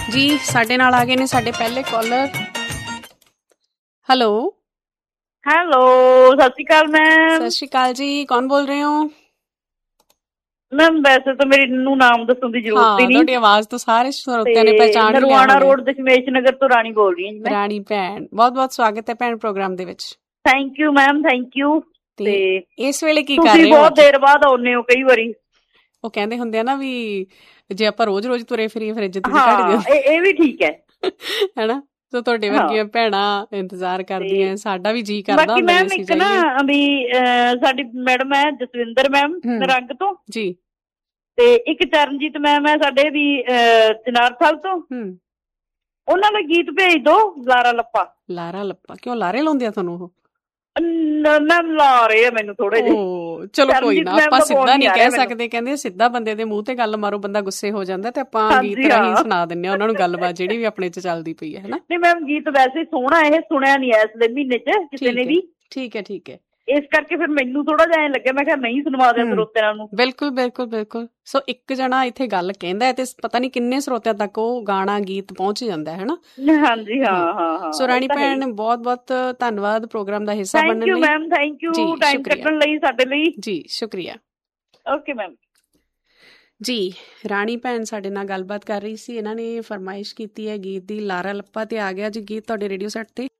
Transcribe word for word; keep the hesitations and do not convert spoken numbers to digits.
ਜੀ ਸਾਡੇ ਨਾਲ ਆ ਗਏ ਨੇ ਸਾਡੇ ਪਹਿਲੇ ਕਾਲਰ। ਹੈਲੋ ਹੈਲੋ, ਸਤਿ ਸ਼੍ਰੀ ਅਕਾਲ ਮੈਮ। ਸਤਿ ਸ਼੍ਰੀ ਅਕਾਲ ਜੀ, ਕੌਣ ਬੋਲ ਰਹੇ ਹੋ? ਮੈਮ ਵੈਸੇ ਤਾਂ ਮੇਰੀ ਨੂੰ ਨਾਮ ਦੱਸਣ ਦੀ ਜ਼ਰੂਰਤ ਹੀ ਹਾਂ, ਨਹੀਂ। ਤੁਹਾਡੀ ਆਵਾਜ਼ ਤੋਂ ਸਾਰੇ ਸਰੋਤਿਆਂ ਨੇ ਪਹਿਚਾਣ ਹੀ ਲਿਆ ਨਰਵਾਣਾ ਹੋਣਾ। ਰੋਡ ਦਸ਼ਮੇਸ਼ ਨਗਰ ਤੋਂ ਰਾਣੀ ਬੋਲ ਰਹੀ ਹਾਂ ਜੀ ਮੈਂ। ਰਾਣੀ ਭੈਣ, ਬਹੁਤ ਬਹੁਤ ਸਵਾਗਤ ਹੈ ਭੈਣ ਪ੍ਰੋਗਰਾਮ ਦੇ ਵਿੱਚ। Thank you ma'am, thank you. ਤੇ ਇਸ ਵੇਲੇ ਕੀ ਕਰ ਤੁਸੀਂ ਰਹੇ ਹੋ? ਬਹੁਤ ਦੇਰ ਬਾਅਦ ਆਉਂਦੇ ਹੋ ਕਈ ਵਾਰੀ। ਉਹ ਕਹਿੰਦੇ ਹੁੰਦੇ ਆ ਨਾ ਵੀ ਜੇ ਆਪਾਂ ਰੋਜ਼ ਰੋਜ਼ ਤੁਰੇ ਫਿਰੀਏ ਫਿਰ ਇੱਜ਼ਤ ਜੀ ਘਟ ਹਾਂ, ਜਾਂਦੀ ਇਹ ਇਹ ਵੀ ਠੀਕ ਹੈ ਹੈਨਾ। ਸੋ ਤੁਹਾਡੇ ਵਰਗੀਆਂ ਭੈਣਾਂ ਇੰਤਜ਼ਾਰ ਕਰਦੀਆਂ, ਸਾਡਾ ਵੀ ਜੀ ਕਰਦਾ ਬਾਕੀ ਹੁੰਦਾ ਮੈਮ ਇੱਕ ਨਾ ਵੀ ਸਾਡੀ ਮੈਡਮ ਹੈ ਜਸਵਿੰਦਰ ਮੈਮ ਨਰੰਗ ਤੋਂ ਜੀ, ਤੇ ਇੱਕ ਚਰਨਜੀਤ ਮੈਮ ਹੈ ਸਾਡੇ ਵੀ ਚਨਾਰਥਲ ਤੋਂ। ਉਹਨਾਂ ਦਾ ਗੀਤ ਭੇਜ ਦੋ, ਲਾਰਾ ਲੱਪਾ। ਲਾਰਾ ਲੱਪਾ ਕਿਉਂ ਲਾਰੇ ਲਾਉਂਦੇ ਆ ਤੁਹਾਨੂੰ ਉਹ? ਮੈਮ ਲਾ ਰਹੇ ਆ ਮੈਨੂੰ ਥੋੜੇ ਜਿਹੇ। ਚਲੋ ਕੋਈ ਨਾ, ਆਪਾਂ ਸਿੱਧਾ ਨਹੀਂ ਕਹਿ ਸਕਦੇ, ਕਹਿੰਦੇ ਸਿੱਧਾ ਬੰਦੇ ਦੇ ਮੂੰਹ ਤੇ ਗੱਲ ਮਾਰੋ ਬੰਦਾ ਗੁੱਸੇ ਹੋ ਜਾਂਦਾ, ਤੇ ਆਪਾਂ ਗੀਤ ਰਾਹੀਂ ਸੁਣਾ ਦਿੰਦੇ ਆ ਉਹਨਾਂ ਨੂੰ ਗੱਲਬਾਤ ਜਿਹੜੀ ਵੀ ਆਪਣੇ ਚ ਚੱਲਦੀ ਪਈ ਹੈ ਹਨਾ। ਨਹੀਂ ਮੈਮ ਗੀਤ ਵੈਸੇ ਸੋਹਣਾ, ਇਹ ਸੁਣਿਆ ਨੀ ਇਸ ਦੇ ਮਹੀਨੇ ਚ ਕਿਸੇ ਨੇ ਵੀ। ਠੀਕ ਹੈ ਠੀਕ ਹੈ, ਇਸ ਕਰਕੇ ਫਿਰ ਮੈਨੂੰ ਥੋੜਾ ਜਿਹਾ ਐਂ ਲੱਗਿਆ, ਮੈਂ ਕਿਹਾ ਨਹੀਂ ਸੁਣਵਾ ਦਿਆਂ ਸਰੋਤਿਆਂ ਨੂੰ। ਬਿਲਕੁਲ ਬਿਲਕੁਲ ਬਿਲਕੁਲ। ਸੋ ਇੱਕ ਜਣਾ ਇੱਥੇ ਗੱਲ ਕਹਿੰਦਾ ਹੈ ਤੇ ਪਤਾ ਨੀ ਕਿੰਨੇ ਸਰੋਤਿਆਂ ਤੱਕ ਉਹ ਗਾਣਾ ਗੀਤ ਪਹੁੰਚ ਜਾਂਦਾ ਹੈ ਨਾ। ਹਾਂਜੀ ਹਾਂ ਹਾਂ ਹਾਂ। ਸੋ ਰਾਣੀ ਭੈਣ ਬਹੁਤ ਬਹੁਤ ਧੰਨਵਾਦ ਪ੍ਰੋਗਰਾਮ ਦਾ ਹਿੱਸਾ ਬਣਨ ਲਈ। Thank you ma'am, thank you time ਕੱਢਣ ਲਈ ਸਾਡੇ ਲਈ। ਜੀ ਸ਼ੁਕਰੀਆ। ਓਕੇ ਮੈਮ ਜੀ। ਰਾਣੀ ਭੈਣ ਸਾਡੇ ਨਾਲ ਗੱਲਬਾਤ ਕਰ ਰਹੀ ਸੀ, ਇਹਨਾਂ ਨੇ ਫਰਮਾਇਸ਼ ਕੀਤੀ ਹੈ ਗੀਤ ਦੀ, ਲਾਰਾ ਲੱਪਾ, ਤੇ ਆ ਗਿਆ ਜੀ ਗੀਤ ਤੁਹਾਡੇ ਰੇਡੀਓ ਸੈੱਟ ਤੇ।